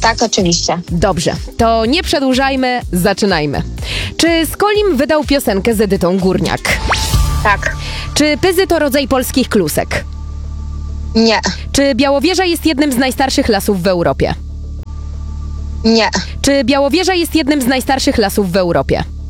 Tak, oczywiście. Dobrze, to nie przedłużajmy, zaczynajmy. Czy Skolim wydał piosenkę z Edytą Górniak? Tak. Czy Pyzy to rodzaj polskich klusek? Nie. Czy Białowieża jest jednym z najstarszych lasów w Europie? Nie. Czy Białowieża jest jednym z najstarszych lasów w Europie?